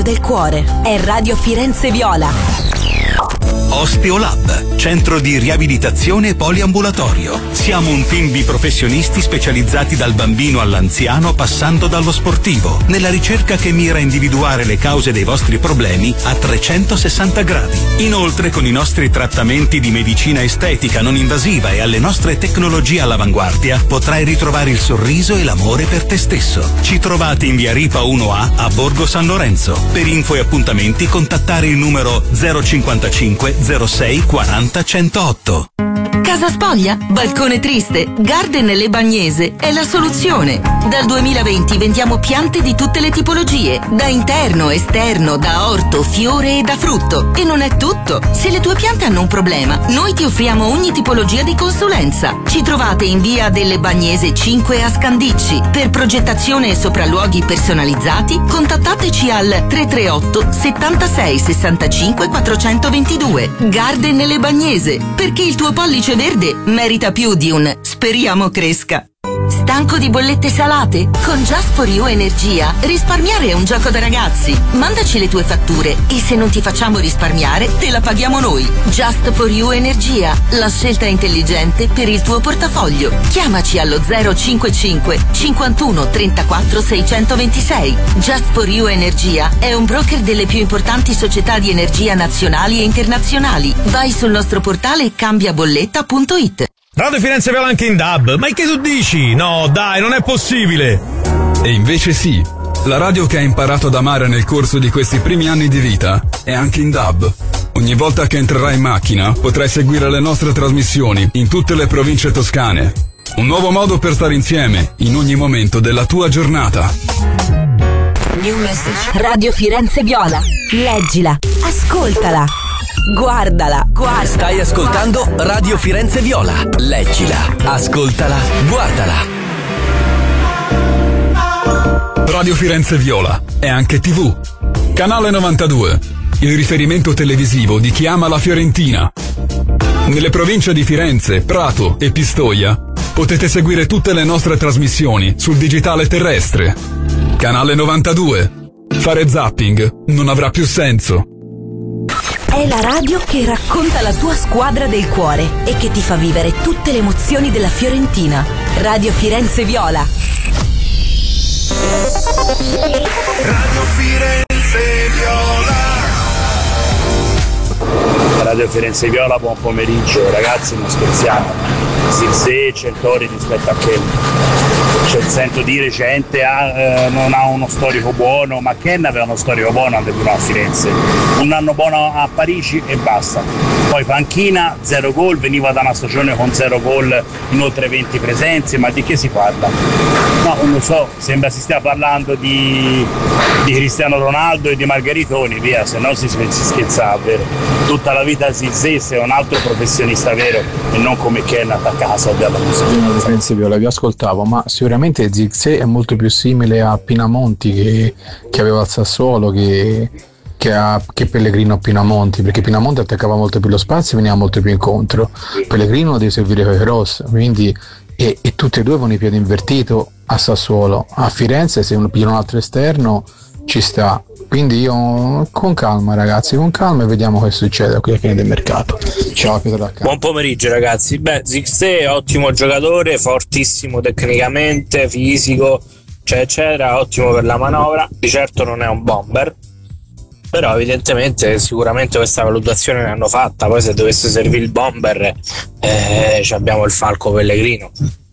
del cuore. È Radio Firenze Viola. Osteolab, centro di riabilitazione poliambulatorio. Siamo un team di professionisti specializzati dal bambino all'anziano passando dallo sportivo, nella ricerca che mira a individuare le cause dei vostri problemi a 360 gradi. Inoltre, con i nostri trattamenti di medicina estetica non invasiva e alle nostre tecnologie all'avanguardia, potrai ritrovare il sorriso e l'amore per te stesso. Ci trovate in via Ripa 1A a Borgo San Lorenzo. Per info e appuntamenti contattare il numero 055 06 40 108. Casa spoglia? Balcone triste? Garden Le Bagnese è la soluzione. Dal 2020 vendiamo piante di tutte le tipologie, da interno, esterno, da orto, fiore e da frutto. E non è tutto. Se le tue piante hanno un problema, noi ti offriamo ogni tipologia di consulenza. Ci trovate in via delle Bagnese 5 a Scandicci. Per progettazione e sopralluoghi personalizzati, contattateci al 338 76 65 422. Garden Le Bagnese, perché il tuo pollice verde merita più di un speriamo cresca. Stanco di bollette salate? Con Just for You Energia risparmiare è un gioco da ragazzi. Mandaci le tue fatture e se non ti facciamo risparmiare te la paghiamo noi. Just for You Energia, la scelta intelligente per il tuo portafoglio. Chiamaci allo 055 51 34 626. Just for You Energia è un broker delle più importanti società di energia nazionali e internazionali. Vai sul nostro portale cambiabolletta.it. Radio Firenze Viola anche in DAB, ma che tu dici? No, dai, non è possibile! E invece sì, la radio che hai imparato ad amare nel corso di questi primi anni di vita è anche in DAB. Ogni volta che entrerai in macchina potrai seguire le nostre trasmissioni in tutte le province toscane. Un nuovo modo per stare insieme in ogni momento della tua giornata. New message. Radio Firenze Viola. Leggila, ascoltala. Guardala. Stai ascoltando Radio Firenze Viola. Leggila, ascoltala, guardala. Radio Firenze Viola è anche TV. Canale 92, il riferimento televisivo di chi ama la Fiorentina. Nelle province di Firenze, Prato e Pistoia potete seguire tutte le nostre trasmissioni sul digitale terrestre. Canale 92. Fare zapping non avrà più senso. È la radio che racconta la tua squadra del cuore e che ti fa vivere tutte le emozioni della Fiorentina. Radio Firenze Viola. Radio Firenze Viola. Radio Firenze Viola, buon pomeriggio ragazzi, non scherziamo. Zirze c'è il Tori rispetto a che sento dire gente non ha uno storico buono, ma Ken aveva uno storico buono anche prima a Firenze, un anno buono a Parigi e basta. Poi panchina, 0 gol, veniva da una stagione con 0 gol in oltre 20 presenze, ma di che si parla? No, non lo so, sembra si stia parlando di Cristiano Ronaldo e di Margheritoni, via, se no si scherzava, vero? Tutta la vita Zirze è un altro professionista vero e non come Ken attacca a soldi alla musica. Firenze Viola, vi ascoltavo, ma sicuramente Zirze è molto più simile a Pinamonti che aveva il Sassuolo che Pellegrino a Pinamonti, perché Pinamonti attaccava molto più lo spazio e veniva molto più incontro. Pellegrino deve servire con i cross, quindi e tutti e due con i piedi invertito a Sassuolo. A Firenze se uno piglia un altro esterno ci sta, quindi io con calma ragazzi, con calma, e vediamo che succede qui alla fine del mercato. Ciao Pietro da Campo. Buon pomeriggio ragazzi. Zirze è ottimo giocatore, fortissimo tecnicamente, fisico, eccetera, ottimo per la manovra, di certo non è un bomber, però evidentemente sicuramente questa valutazione l'hanno fatta. Poi se dovesse servire il bomber abbiamo il Falco Pellegrino.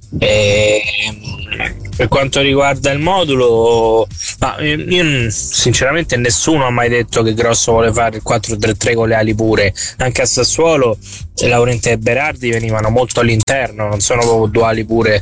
Per quanto riguarda il modulo, io sinceramente nessuno ha mai detto che Grosso vuole fare il 4-3-3 con le ali pure. Anche a Sassuolo Laurente e Berardi venivano molto all'interno, non sono proprio due ali pure,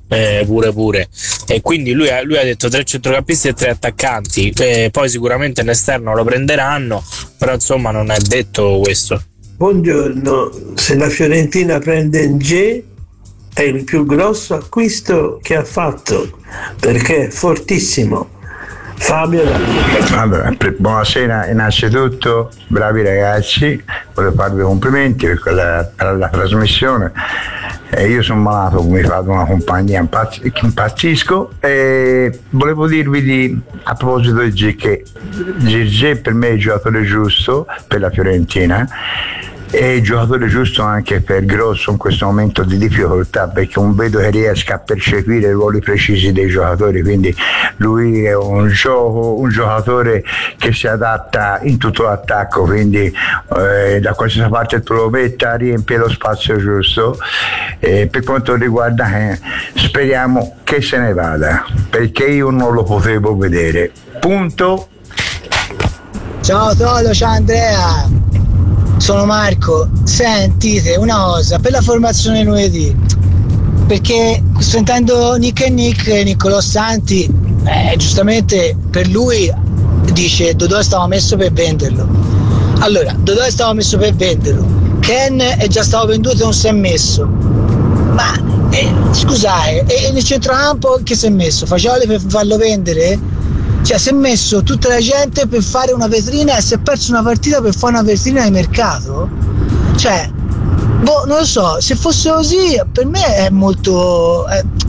e quindi lui ha detto 3 centrocampisti e 3 attaccanti, poi sicuramente all'esterno lo prenderanno, però insomma non è detto questo. Buongiorno, se la Fiorentina prende N'Jé è il più grosso acquisto che ha fatto, perché è fortissimo, Fabio. Allora, buonasera innanzitutto, bravi ragazzi, volevo farvi i complimenti per la trasmissione. Io sono malato, mi fate una compagnia, impazzisco, e volevo dirvi a proposito di G che Girgé per me è il giocatore giusto per la Fiorentina, è il giocatore giusto anche per Grosso in questo momento di difficoltà, perché non vedo che riesca a percepire i ruoli precisi dei giocatori, quindi lui è un giocatore che si adatta in tutto l'attacco, quindi da qualsiasi parte tu lo metta riempie lo spazio giusto. Per quanto riguarda speriamo che se ne vada, perché io non lo potevo vedere, punto. Ciao Tolo, ciao Andrea, sono Marco. Sentite una cosa, per la formazione lunedì, perché sentendo Niccolò Santi, giustamente per lui dice Dodò stava messo per venderlo. Allora, Dodò è stato messo per venderlo, Ken è già stato venduto e non si è messo, ma scusate, e nel centrocampo che si è messo? Fagioli per farlo vendere? Cioè si è messo tutta la gente per fare una vetrina e si è perso una partita per fare una vetrina di mercato? Cioè, non lo so, se fosse così per me è molto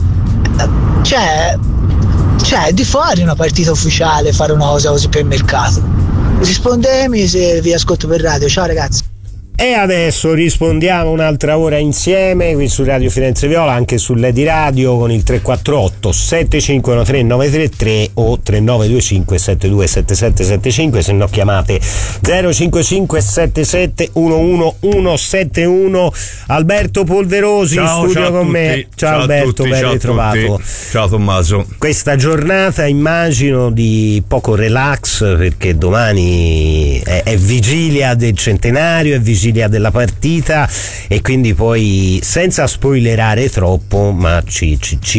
cioè di fare una partita ufficiale, fare una cosa così per mercato. Rispondemi se vi ascolto per radio. Ciao ragazzi. E adesso rispondiamo un'altra ora insieme qui su Radio Firenze Viola, anche sull'Edi Radio con il 348 7513 933 o 3925 727775, se no chiamate 055 77 11171. Alberto Polverosi in studio con me. Ciao Alberto, ben ritrovato. Ciao Tommaso. Questa giornata immagino di poco relax, perché domani è vigilia del centenario, è vigilia della partita, e quindi poi senza spoilerare troppo, ma ci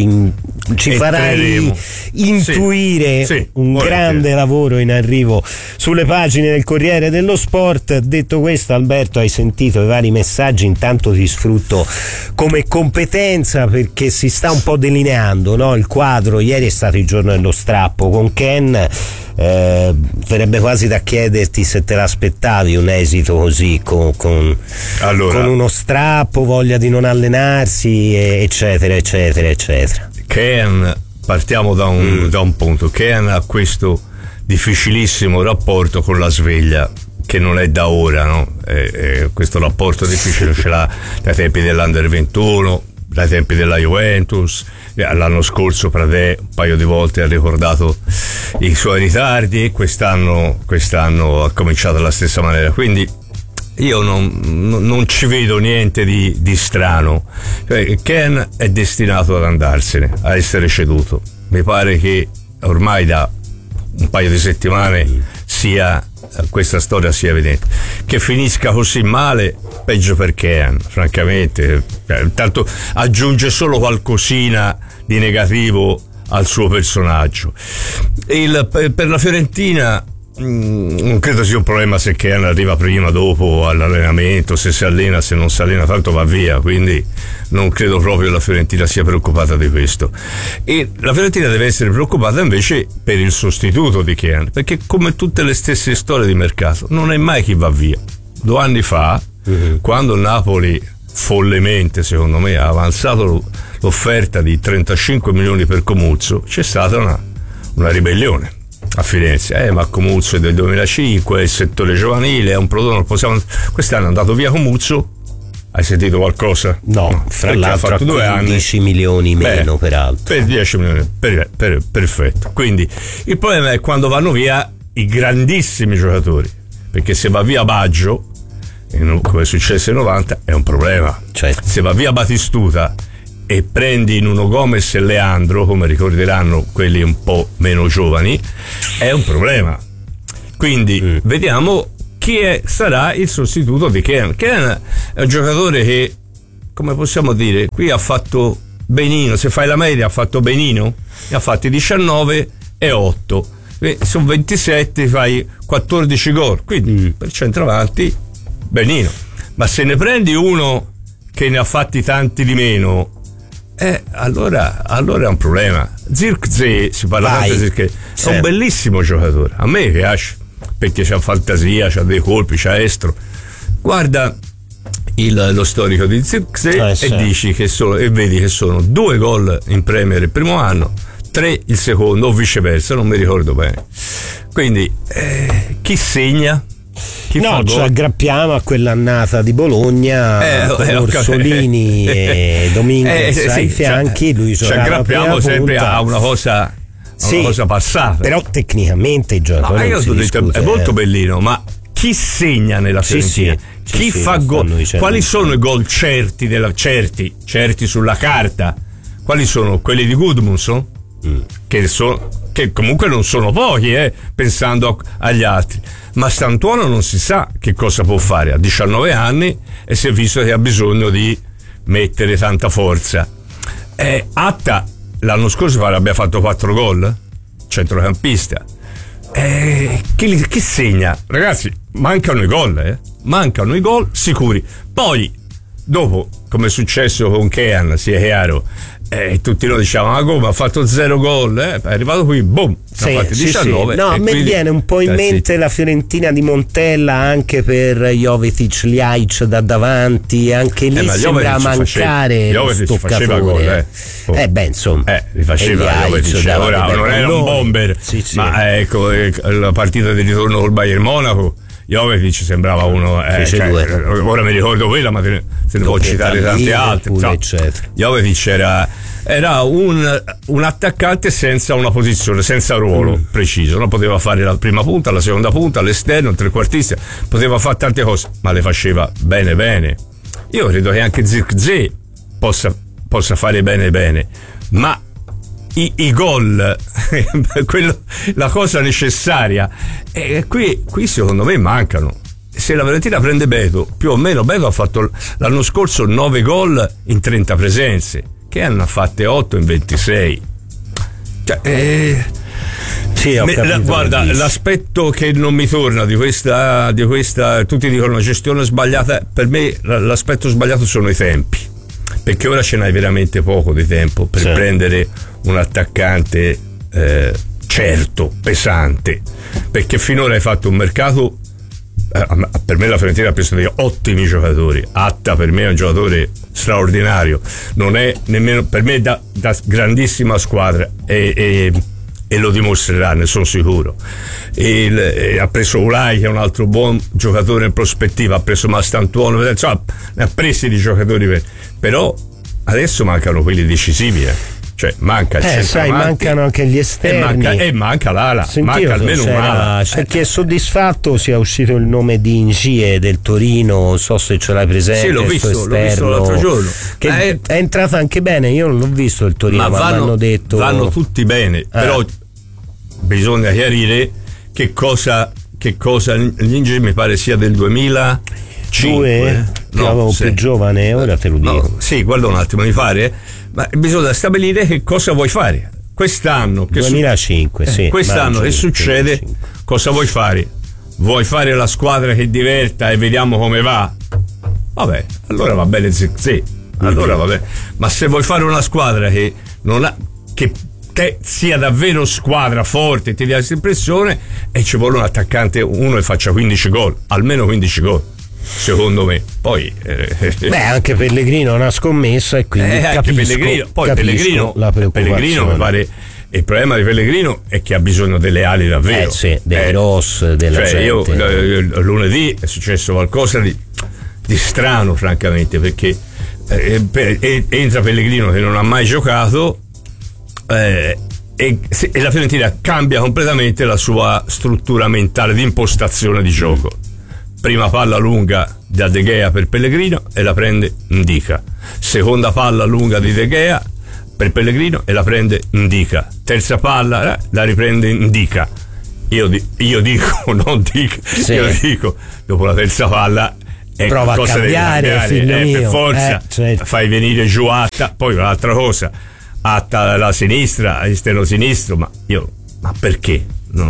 farai intuire un grande lavoro in arrivo sulle pagine del Corriere dello Sport. Detto questo, Alberto, hai sentito i vari messaggi, intanto ti sfrutto come competenza perché si sta un po' delineando, no? Il quadro. Ieri è stato il giorno dello strappo con Ken. Verrebbe quasi da chiederti se te l'aspettavi un esito così con uno strappo, voglia di non allenarsi, eccetera eccetera eccetera. Ken, partiamo da un punto. Ken ha questo difficilissimo rapporto con la sveglia, che non è da ora, no? Questo rapporto difficile ce l'ha dai tempi dell'Under 21, dai tempi della Juventus. L'anno scorso Pradè un paio di volte ha ricordato i suoi ritardi, e quest'anno ha cominciato alla stessa maniera, quindi io non ci vedo niente di strano. Cioè, Ken è destinato ad andarsene, a essere ceduto. Mi pare che ormai da un paio di settimane questa storia sia evidente. Che finisca così male, peggio per Ken, francamente. Tanto aggiunge solo qualcosina di negativo al suo personaggio. Per la Fiorentina non credo sia un problema se Ken arriva prima, dopo all'allenamento, se si allena, se non si allena, tanto va via, quindi non credo proprio che la Fiorentina sia preoccupata di questo. E la Fiorentina deve essere preoccupata invece per il sostituto di Ken, perché come tutte le stesse storie di mercato non è mai chi va via. 2 anni fa, quando Napoli follemente, secondo me, ha avanzato l'offerta di 35 milioni per Comuzzo, c'è stata una ribellione a Firenze. Ma Comuzzo è del 2005, il settore giovanile è un prodotto, non possiamo. Quest'anno è andato via Comuzzo. Hai sentito qualcosa? No, fra l'altro ha fatto 2 anni, 10 milioni meno peraltro. Per 10 milioni, perfetto. Quindi il problema è quando vanno via i grandissimi giocatori, perché se va via Baggio, come è successo nel 90, è un problema. Certo. Se va via Batistuta e prendi Nuno Gomez e Leandro, come ricorderanno quelli un po' meno giovani, è un problema. Quindi vediamo chi sarà il sostituto di Ken. Ken è un giocatore che, come possiamo dire, qui ha fatto benino. Se fai la media, ha fatto benino, ne ha fatti 19 e 8. Sono 27, fai 14 gol. Quindi per centravanti benino. Ma se ne prendi uno che ne ha fatti tanti di meno, allora è un problema. Zirkzee, si parla tanto di Zirkzee, è un bellissimo giocatore, a me piace perché c'ha fantasia, c'ha dei colpi, c'ha estro. Guarda lo storico di Zirkzee e dici e vedi che sono 2 gol in Premier il primo anno, 3 il secondo o viceversa, non mi ricordo bene. Quindi chi segna? Ci aggrappiamo a quell'annata di Bologna con Orsolini e Dominguez ai fianchi, lui ci aggrappiamo sempre a una cosa passata, però tecnicamente il giocatore è molto bellino, ma chi segna nella Fiorentina? Chi fa gol? Quali sono i gol certi certi sulla carta? Quali sono? Quelli di Gudmundsson? Che comunque non sono pochi, pensando agli altri. Ma Stantuono non si sa che cosa può fare, ha 19 anni e si è visto che ha bisogno di mettere tanta forza. Atta l'anno scorso abbia fatto 4 gol, centrocampista. Chi segna? Ragazzi, mancano i gol sicuri. Poi dopo, come è successo con Kean, sia chiaro, tutti noi diciamo come ha fatto 0 gol, è arrivato qui, boom, ha fatti 19. No, a me viene un po' in mente la Fiorentina di Montella anche per Jovetic, Ljajic da davanti, anche lì sembra mancare lo stoccatore. Li faceva Jovetic, ora non era un bomber, ma ecco la partita di ritorno col Bayern Monaco Jovetic sembrava uno ora mi ricordo quella, ma te ne può citare tante altre. Jovetic era un attaccante senza una posizione, senza ruolo preciso, non poteva fare la prima punta, la seconda punta, l'esterno, il trequartista, poteva fare tante cose, ma le faceva bene. Io credo che anche Zirkzee possa fare bene, ma i gol, la cosa necessaria, qui secondo me mancano. Se la Fiorentina prende Beto, più o meno Beto ha fatto l'anno scorso 9 gol in 30 presenze, che hanno fatte 8 in 26. Guarda, l'aspetto che non mi torna di questa tutti dicono gestione sbagliata, per me l'aspetto sbagliato sono i tempi, perché ora ce n'hai veramente poco di tempo per prendere un attaccante certo, pesante, perché finora hai fatto un mercato, per me la Fiorentina ha preso degli ottimi giocatori. Atta per me è un giocatore straordinario, non è nemmeno per me da grandissima squadra e lo dimostrerà, ne sono sicuro. Ha preso Ulai, che è un altro buon giocatore in prospettiva, ha preso Mastantuono, insomma ne ha presi di giocatori però adesso mancano quelli decisivi, cioè manca il centravanti, mancano anche gli esterni e manca l'ala. Manca almeno un'ala. C'è chi è soddisfatto, sia uscito il nome di Ingie del Torino, non so se ce l'hai presente. L'ho visto l'altro giorno, che è entrata anche bene. Io non l'ho visto il Torino, ma hanno detto vanno tutti bene, però bisogna chiarire che cosa l'Ingie mi pare sia del 2005, più giovane, ora te lo dico. Guarda un attimo, mi pare, ma bisogna stabilire che cosa vuoi fare quest'anno. 2005, quest'anno che succede? Cosa vuoi fare? Vuoi fare la squadra che diverta e vediamo come va? Vabbè, allora va bene Zirkzee, allora va bene. Ma se vuoi fare una squadra che non ha che sia davvero squadra forte, ti dia questa impressione, e ci vuole un attaccante, uno che faccia 15 gol, almeno 15 gol, secondo me. Poi anche Pellegrino è una scommessa, e quindi Pellegrino la preoccupazione. Mi pare, il problema di Pellegrino è che ha bisogno delle ali davvero, dei Ross, della gente. Io lunedì è successo qualcosa di strano, francamente, perché entra Pellegrino che non ha mai giocato, e la Fiorentina cambia completamente la sua struttura mentale di impostazione di gioco. Prima palla lunga da De Gea per Pellegrino e la prende Ndicka, seconda palla lunga di De Gea per Pellegrino e la prende Ndicka, terza palla la riprende Ndicka. Io dico io dico dopo la terza palla prova a cambiare, per forza, fai venire giù Atta, poi un'altra cosa, Atta alla sinistra, esterno sinistro, ma perché?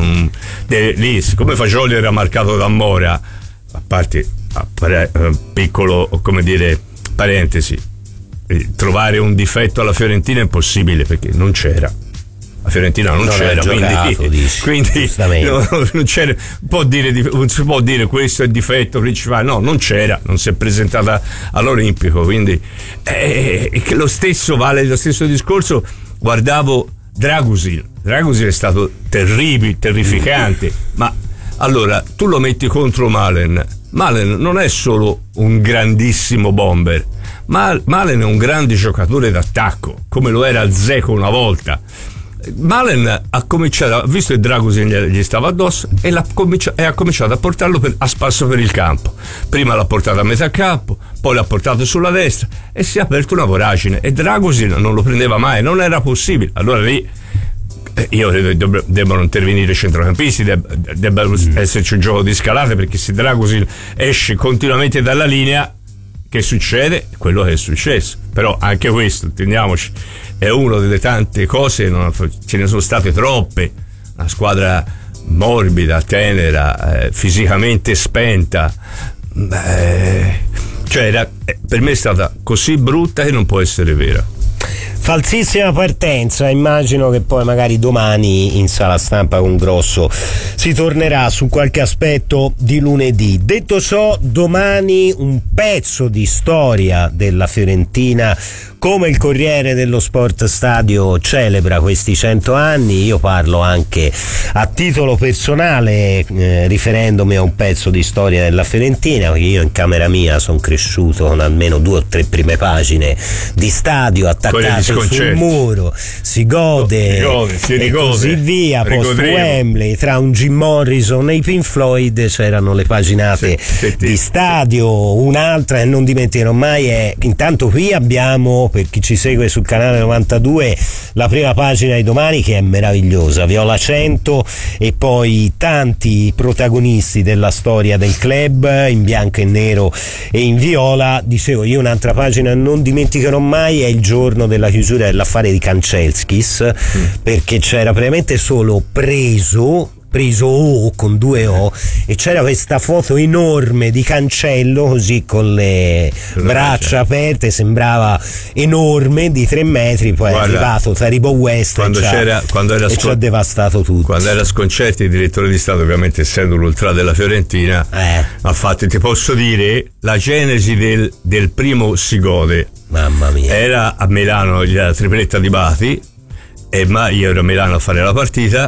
Lì, siccome Fagioli era marcato da Mora, a parte piccolo, come dire, parentesi, trovare un difetto alla Fiorentina è impossibile, perché non c'era. La Fiorentina non c'era, quindi non c'era, non si può dire questo è il difetto principale, no, non c'era, non si è presentata all'Olimpico, quindi lo stesso vale, lo stesso discorso. Guardavo Dragusin è stato terrificante, ma allora tu lo metti contro Malen non è solo un grandissimo bomber, ma Malen è un grande giocatore d'attacco, come lo era Dzeko una volta. Malen ha cominciato, ha visto che Dragusin gli stava addosso e ha cominciato a portarlo a spasso per il campo. Prima l'ha portato a metà campo, poi l'ha portato sulla destra e si è aperto una voragine, e Dragusin non lo prendeva mai, non era possibile. Allora lì io credo debbano intervenire i centrocampisti, debba esserci un gioco di scalate, perché se Dragusin esce continuamente dalla linea, che succede? Quello che è successo. Però anche questo, intendiamoci, è una delle tante cose, ce ne sono state troppe. Una squadra morbida, tenera, fisicamente spenta, per me è stata così brutta che non può essere vera. Falsissima partenza, immagino che poi magari domani in sala stampa con Grosso si tornerà su qualche aspetto di lunedì. Detto ciò, domani un pezzo di storia della Fiorentina, come il Corriere dello Sport Stadio celebra questi 100 anni. Io parlo anche a titolo personale, riferendomi a un pezzo di storia della Fiorentina, perché io in camera mia sono cresciuto con almeno 2 o 3 prime pagine di stadio attaccate sul muro, si gode e così via, post Wembley, tra un Jim Morrison e i Pink Floyd c'erano le paginate di stadio. Un'altra che non dimenticherò mai è, intanto qui abbiamo, per chi ci segue sul canale 92, la prima pagina di domani, che è meravigliosa, Viola 100, e poi tanti protagonisti della storia del club in bianco e nero e in viola. Dicevo io, un'altra pagina non dimenticherò mai è il giorno della chiusura dell'affare di Kanchelskis, perché c'era veramente solo preso O con 2 O, e c'era questa foto enorme di Cancello così con le braccia aperte, sembrava enorme, di 3 metri, poi è arrivato Taribo West e ci ha devastato tutto. Quando era Sconcerti, il direttore di Stato, ovviamente essendo l'ultra della Fiorentina, ha fatto, ti posso dire, la genesi del primo si gode. Mamma mia. Era a Milano la tripletta di Bati, ma io ero a Milano a fare la partita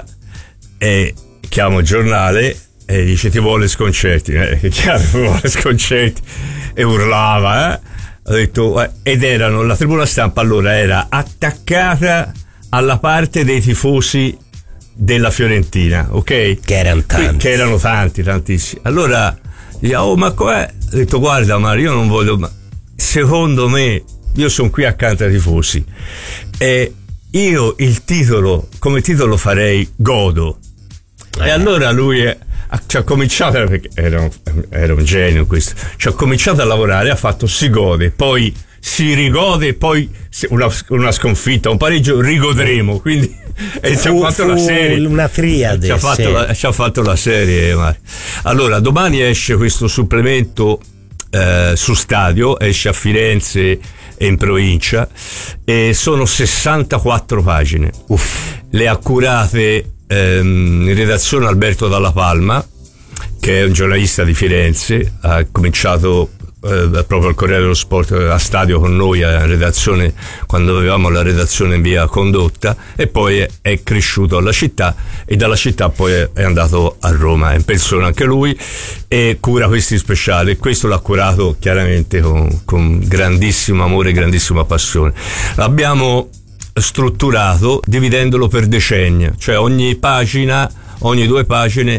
e chiamo il giornale e dice ti vuole Sconcerti, che chiaro, vuole Sconcerti, e urlava, ho detto, ed erano, la tribuna stampa allora era attaccata alla parte dei tifosi della Fiorentina, ok? Che erano tanti, tantissimi. Allora ma com'è? Ho detto, guarda Mario, io non voglio, secondo me, io sono qui accanto ai tifosi e io il titolo, come titolo farei godo. E allora lui ci ha cominciato, perché era un genio questo, ci ha cominciato a lavorare, ha fatto si gode, poi si rigode, poi una sconfitta, un pareggio, rigodremo, quindi ci ha fatto la serie, una triade, ci ha fatto la serie, Mario. Allora domani esce questo supplemento su Stadio, esce a Firenze e in provincia, e sono 64 pagine. Le ha curate in redazione Alberto Dalla Palma, che è un giornalista di Firenze, ha cominciato proprio al Corriere dello Sport a Stadio con noi a redazione, quando avevamo la redazione in via Condotta, e poi è cresciuto alla città, e dalla città poi è andato a Roma in persona anche lui, e cura questi speciali. Questo l'ha curato chiaramente con grandissimo amore e grandissima passione. L'abbiamo strutturato dividendolo per decennio, cioè ogni 2 pagine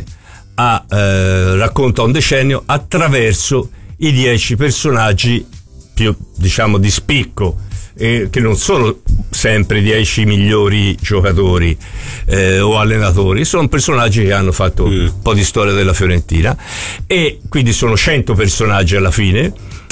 racconta un decennio attraverso i 10 personaggi più, diciamo, di spicco, che non sono sempre 10 migliori giocatori o allenatori, sono personaggi che hanno fatto un po' di storia della Fiorentina, e quindi sono 100 personaggi alla fine,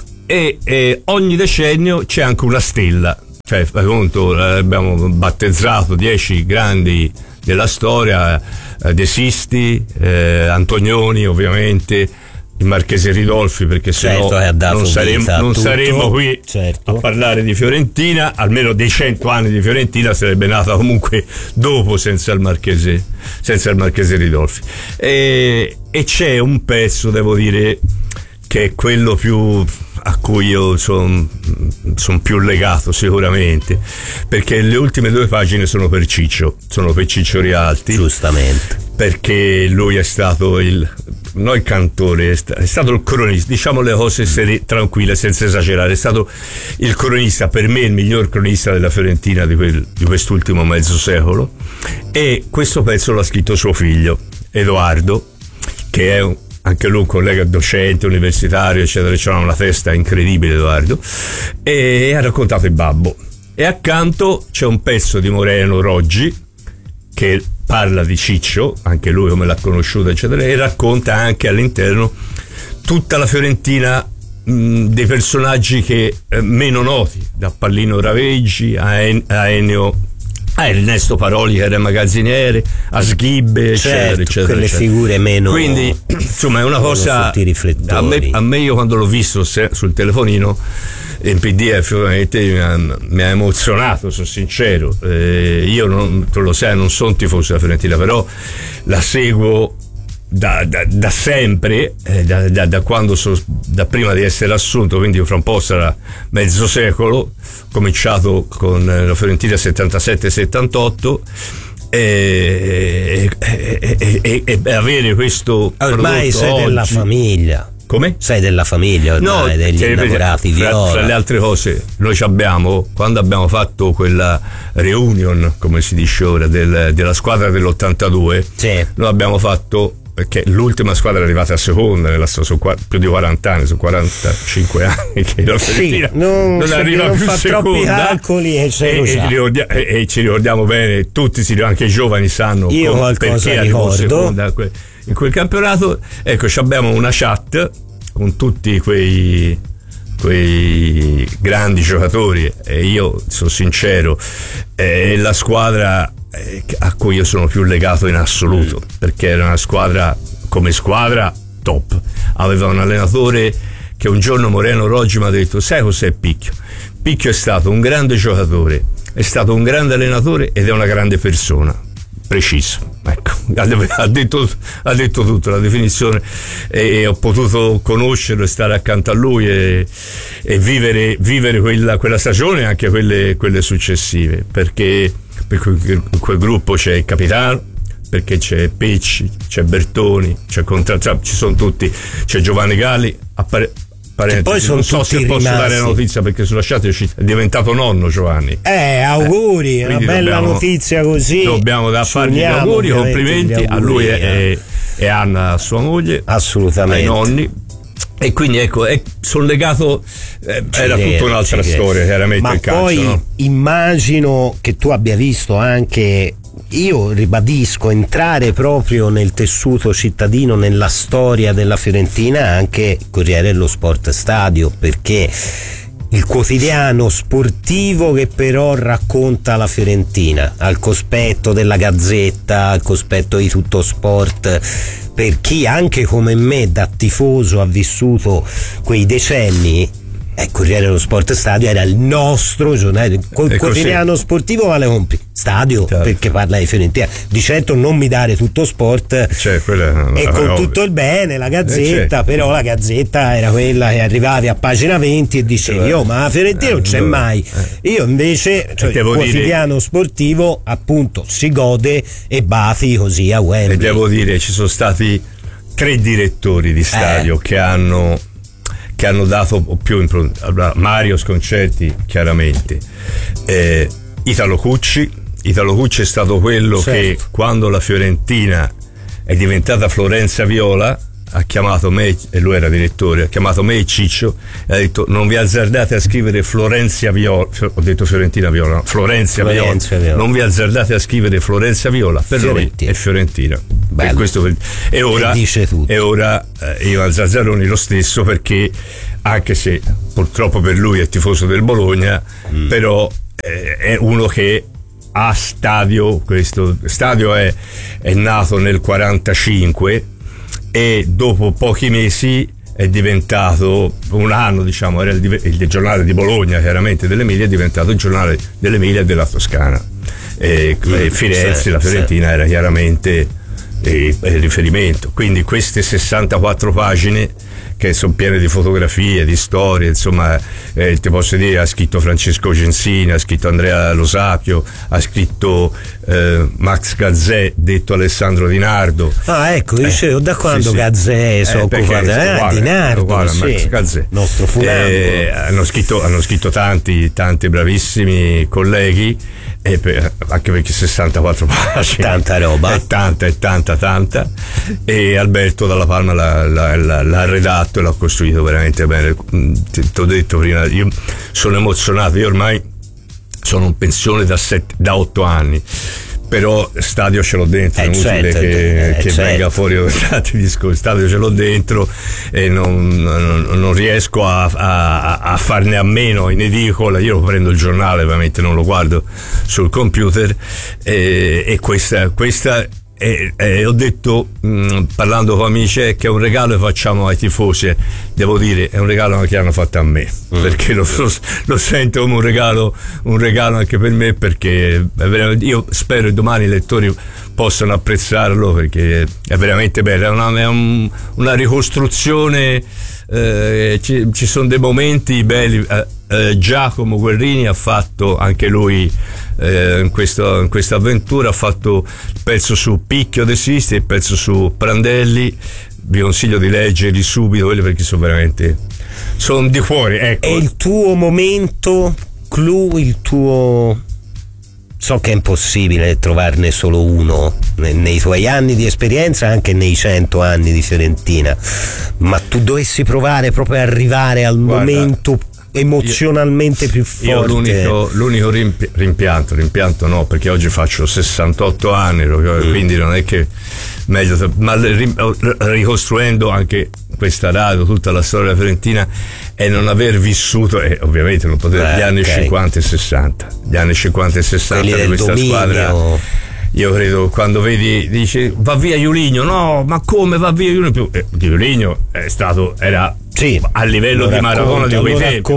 e ogni decennio c'è anche una stella. Cioè, fai conto, abbiamo battezzato 10 grandi della storia, De Sisti, Antonioni ovviamente, il Marchese Ridolfi, perché certo, sennò non saremmo qui a parlare di Fiorentina. Almeno dei 100 anni di Fiorentina sarebbe nata comunque dopo, senza il Marchese Ridolfi. E c'è un pezzo, devo dire, che è quello più a cui io sono più legato sicuramente, perché le ultime 2 pagine sono per Ciccio Rialti, giustamente, perché lui è stato il cantore, è stato il cronista, diciamo le cose tranquille senza esagerare, è stato il cronista, per me il miglior cronista della Fiorentina di quest'ultimo mezzo secolo, e questo pezzo l'ha scritto suo figlio Edoardo, che è anche lui un collega docente universitario, eccetera, c'era una testa incredibile Edoardo, e ha raccontato il babbo, e accanto c'è un pezzo di Moreno Roggi che parla di Ciccio, anche lui come l'ha conosciuto, eccetera, e racconta anche all'interno tutta la Fiorentina, dei personaggi che meno noti, da Pallino Raveggi a Ennio, a Ernesto Paroli che era magazziniere, a Sghibbe, eccetera, eccetera, quelle eccetera. figure meno, quindi insomma è una cosa, a me io quando l'ho visto sul telefonino in PDF veramente mi ha emozionato, sono sincero. Io tu lo sai, non sono tifoso della Fiorentina, però la seguo da sempre, da quando da prima di essere assunto, quindi fra un po' sarà mezzo secolo, cominciato con la Fiorentina 77-78, e avere questo ormai sei oggi, della famiglia. Come? Sei della famiglia ormai, degli innamorati viola. Fra le altre cose, noi abbiamo, quando abbiamo fatto quella reunion, come si dice ora, della squadra dell'82, noi abbiamo fatto, perché l'ultima squadra è arrivata a seconda sono più di 40 anni, sono 45 anni che la Fiorentina non arriva più fa seconda, troppi calcoli e ci ricordiamo bene, tutti anche i giovani sanno perché arrivò seconda in quel campionato. Ecco, abbiamo una chat con tutti quei grandi giocatori, e io sono sincero, è la squadra a cui io sono più legato in assoluto, perché era una squadra, come squadra, top. Aveva un allenatore che un giorno Moreno Roggi mi ha detto: sai cos'è Picchio? Picchio è stato un grande giocatore, è stato un grande allenatore ed è una grande persona. Preciso, ecco, ha detto tutto, la definizione, e ho potuto conoscerlo e stare accanto a lui e vivere quella stagione e anche quelle successive, perché in quel gruppo c'è il capitano, perché c'è Pecci, c'è Bertoni, ci sono tutti, c'è Giovanni Galli, parentesi, non so se posso dare la notizia perché sulla chat è diventato nonno Giovanni. Auguri, una bella notizia così. Dobbiamo fargli gli auguri, complimenti a lui e Anna, sua moglie, assolutamente, ai nonni. E quindi ecco, sono legato, era tutta un'altra storia, chiaramente. Ma il calcio, poi no? Immagino che tu abbia visto anche, io ribadisco, entrare proprio nel tessuto cittadino, nella storia della Fiorentina, anche Corriere dello Sport Stadio, perché il quotidiano sportivo che però racconta la Fiorentina al cospetto della Gazzetta, al cospetto di Tutto Sport, per chi anche come me da tifoso ha vissuto quei decenni. Corriere dello Sport Stadio era il nostro giornale, quotidiano sportivo, ma le compri Stadio, certo, perché parla di Fiorentina. Di certo non mi dare Tutto Sport, e con tutto il bene la Gazzetta, però la Gazzetta era quella che arrivavi a pagina 20 e dicevi ma la Fiorentina non c'è mai. Io invece, il quotidiano sportivo appunto si gode e bafi così a Wembley. E devo dire, ci sono stati 3 direttori di stadio che hanno dato più impronta. Mario Sconcerti, chiaramente, Italo Cucci è stato quello, certo, che quando la Fiorentina è diventata Florenza Viola ha chiamato me, e lui era direttore, ha chiamato me e Ciccio e ha detto: non vi azzardate a scrivere Florenza Viola, ho detto Fiorentina Viola, no, Florenza Viola, non vi azzardate a scrivere Florenza Viola, per Fiorentina. Noi è Fiorentina. Per questo, e ora Ivan Zazzaroni lo stesso, perché anche se purtroppo per lui è tifoso del Bologna, però è uno che ha Stadio, questo Stadio è nato nel 45, e dopo pochi mesi è diventato, un anno diciamo, era il giornale di Bologna, chiaramente dell'Emilia, è diventato il giornale dell'Emilia e della Toscana, e Firenze, la Fiorentina era chiaramente il riferimento. Quindi queste 64 pagine che sono piene di fotografie, di storie, insomma, ti posso dire, ha scritto Francesco Gensini, ha scritto Andrea Lo Sapio, ha scritto Max Gazzè, detto Alessandro Di Nardo. Ecco, dicevo, da quando sì. Gazzè si occupa Di Nardo, Max Gazzè, nostro fulano. Hanno scritto tanti bravissimi colleghi, anche perché 64 pagine, tanta roba, è tanta, e Alberto Dalla Palma l'ha redatto e l'ha costruito veramente bene. Ti ho detto prima, io sono emozionato, io ormai sono in pensione da 8 anni, però Stadio ce l'ho dentro, è inutile che venga fuori tanti discorsi. Stadio ce l'ho dentro e non riesco a farne a meno in edicola. Io prendo il giornale, ovviamente non lo guardo sul computer, e questa ho detto, parlando con amici, che è un regalo che facciamo ai tifosi. Devo dire, è un regalo che hanno fatto a me, perché lo sento come un regalo anche per me, perché io spero che domani i lettori possano apprezzarlo, perché è veramente bello, è una ricostruzione. Ci sono dei momenti belli. Giacomo Guerrini ha fatto anche lui in questa avventura, ha fatto il pezzo su Picchio De Sisti e il pezzo su Prandelli. Vi consiglio di leggerli subito quelli, perché sono di cuore, ecco. È il tuo momento clou, il tuo... So che è impossibile trovarne solo uno nei tuoi anni di esperienza, anche nei 100 anni di Fiorentina, ma tu dovessi provare proprio ad arrivare al momento emozionalmente più forte. Io l'unico rimpianto no, perché oggi faccio 68 anni, quindi non è che meglio, ma ricostruendo anche questa radio, tutta la storia della Fiorentina, e non aver vissuto, ovviamente non potevo, gli anni 50 e 60, di questa dominio. Squadra. Io credo, quando vedi, dice va via Juligno, no, ma come va via Juligno? Juligno era a livello di Maradona di quei tempi,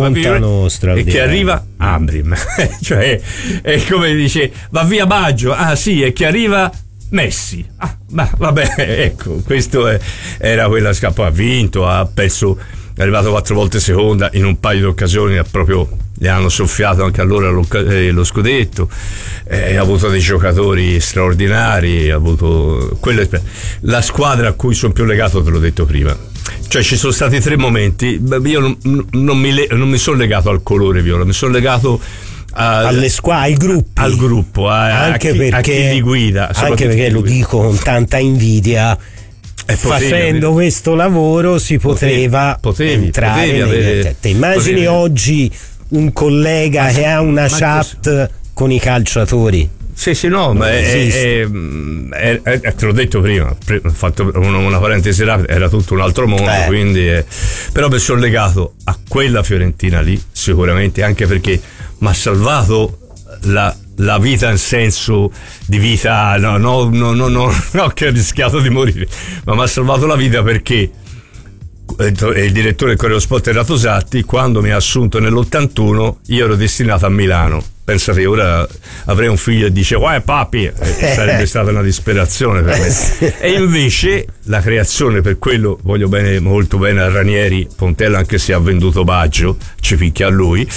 e che arriva Ambrim, cioè è come dice va via Baggio, e che arriva Messi, ma vabbè, ecco, questo era quella scappa. Ha vinto, ha perso, è arrivato 4 volte seconda in un paio di occasioni, gli hanno soffiato anche allora lo scudetto, ha avuto dei giocatori straordinari, ha avuto la squadra a cui sono più legato, te l'ho detto prima. Cioè ci sono stati 3 momenti, io non mi sono legato al colore viola, mi sono legato alle squadre, al gruppo, anche a chi li guida, anche perché lo dico con tanta invidia, facendo questo lavoro si poteva entrare te immagini oggi un collega che ha una chat con i calciatori? Sì, no, ma te l'ho detto prima, ho fatto una parentesi rapida, era tutto un altro mondo, quindi però mi sono legato a quella Fiorentina lì, sicuramente, anche perché mi ha salvato la vita in senso di vita, no, che ho rischiato di morire, ma mi ha salvato la vita perché il direttore del Corriere dello Sport era Tosatti. Quando mi ha assunto nell'81 io ero destinato a Milano. Pensate, ora avrei un figlio e dice uè papi, sarebbe stata una disperazione per me. E invece la creazione, per quello voglio molto bene a Ranieri, Pontello, anche se ha venduto Baggio, ci picchia a lui,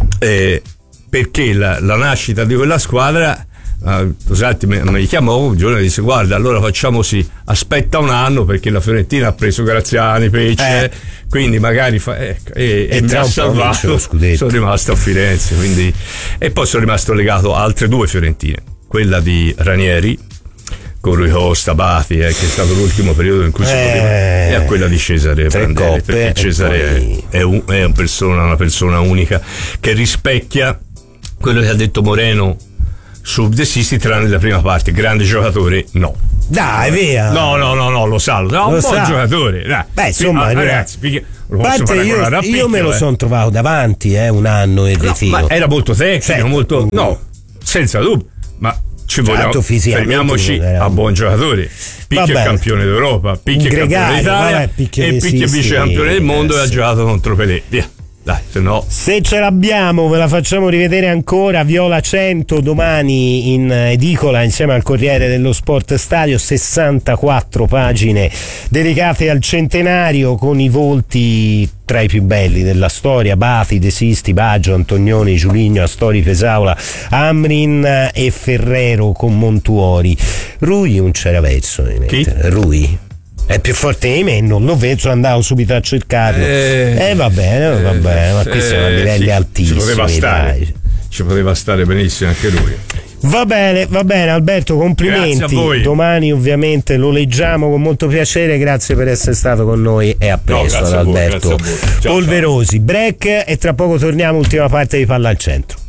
perché la nascita di quella squadra, Tosatti mi chiamò un giorno e disse guarda, allora facciamo così, aspetta un anno perché la Fiorentina ha preso Graziani, Pecce, quindi magari e mi ha salvato, sono rimasto a Firenze, quindi, e poi sono rimasto legato a altre 2 Fiorentine, quella di Ranieri con Rui Costa, Bati, che è stato l'ultimo periodo in cui si poteva, e a quella di Cesare Prandelli, perché Cesare è una persona unica che rispecchia quello che ha detto Moreno su De Sisti, tranne la prima parte. Grande giocatore, no. Dai, via. No, lo salvo. No, un buon giocatore. Dai. Beh, insomma, ragazzi, io me lo sono trovato davanti un anno e ritiro. Ma era molto tecnico, molto. No, senza dubbio. Ma fermiamoci a buon giocatore. Picchi è campione d'Europa, Picchi è campione d'Italia e Picchi è vice campione del mondo e ha giocato contro Pelé. Via. Dai, se ce l'abbiamo ve la facciamo rivedere ancora. Viola 100 domani in edicola insieme al Corriere dello Sport Stadio, 64 pagine dedicate al centenario con i volti tra i più belli della storia: Bati, De Sisti, Baggio, Antonioni, Giuligno, Astori, Pesaula, Amrin e Ferrero con Montuori. Rui un c'eravezzo Rui è più forte di me, non lo vedo, andavo subito a cercarlo. Va bene, ma qui siamo a livelli altissimi. Ci poteva stare benissimo anche lui. Va bene Alberto, complimenti. Grazie a voi. Domani ovviamente lo leggiamo con molto piacere, grazie per essere stato con noi e a presto ad Alberto Polverosi. Break e tra poco torniamo, ultima parte di Palla al Centro.